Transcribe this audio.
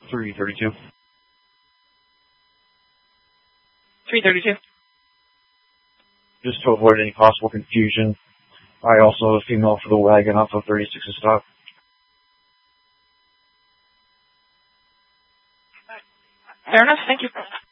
332. 332. Just to avoid any possible confusion, I also have a female for the wagon off of 36's stop. Fair enough, thank you.